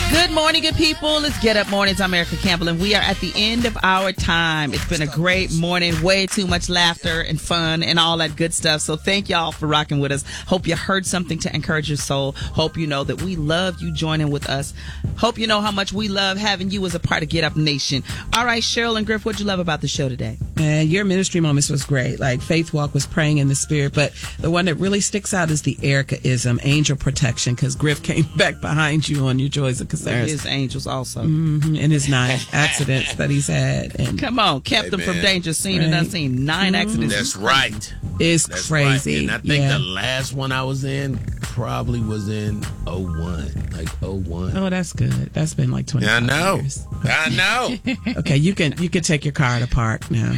Good morning, good people. Let's get up mornings. I'm Erica Campbell, and we are at the end of our time. It's been a great morning. Way too much laughter and fun and all that good stuff. So thank y'all for rocking with us. Hope you heard something to encourage your soul. Hope you know that we love you joining with us. Hope you know how much we love having you as a part of Get Up Nation. All right, Cheryl and Griff, what'd you love about the show today? Your ministry moments was great. Like Faith Walk was praying in the spirit, but the one that really sticks out is the Erica-ism, angel protection, because Griff came back behind you on your joys and concerns. His angels also. Mm-hmm. And his 9 accidents that he's had. And come on, kept them from danger, seen and unseen. 9 accidents. That's right. It's crazy. Right. And I think the last one I was in probably was in 01. Like 01. Oh, that's good. That's been like 20 years. I know. Okay, you can take your car to park now.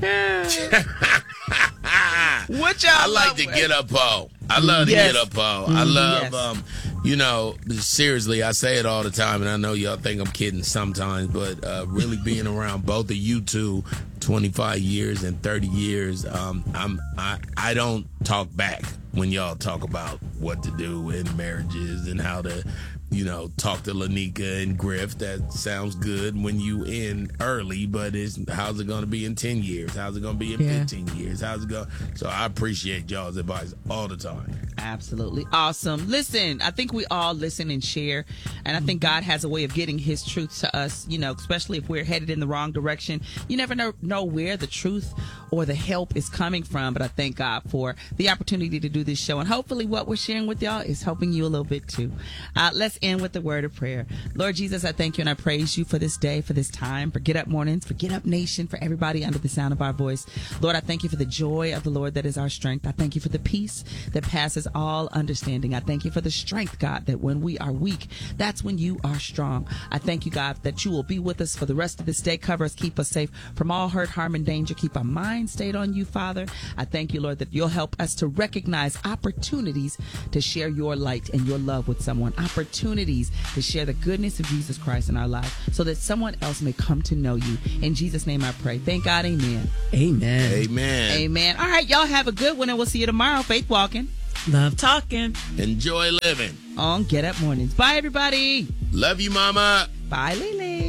What y'all I like to get up, Paul. I love to get up, Paul. I love, seriously, I say it all the time, and I know y'all think I'm kidding sometimes, but really being around both of you two, 25 years and 30 years, I don't talk back when y'all talk about what to do in marriages and how to, talk to Lanika and Griff. That sounds good when you in early, but how's it going to be in 10 years? How's it going to be in 15 years? How's it going? So I appreciate y'all's advice all the time. Absolutely. Awesome. Listen, I think we all listen and share, and I think God has a way of getting his truth to us, especially if we're headed in the wrong direction. You never know where the truth or the help is coming from, but I thank God for the opportunity to do this show, and hopefully what we're sharing with y'all is helping you a little bit too. Let's end with the word of prayer. Lord Jesus, I thank you and I praise you for this day, for this time, for Get Up Mornings, for Get Up Nation, for everybody under the sound of our voice. Lord, I thank you for the joy of the Lord that is our strength. I thank you for the peace that passes all understanding. I thank you for the strength, God, that when we are weak, that's when you are strong. I thank you, God, that you will be with us for the rest of this day. Cover us, keep us safe from all hurt, harm, and danger. Keep our mind stayed on you, Father. I thank you, Lord, that you'll help us to recognize opportunities to share your light and your love with someone. Opportunities to share the goodness of Jesus Christ in our lives so that someone else may come to know you. In Jesus' name I pray. Thank God. Amen. Amen. Amen. Amen. All right, y'all have a good one, and we'll see you tomorrow. Faith Walking. Love talking. Enjoy living. On Get Up Mornings. Bye, everybody. Love you, Mama. Bye, Lily.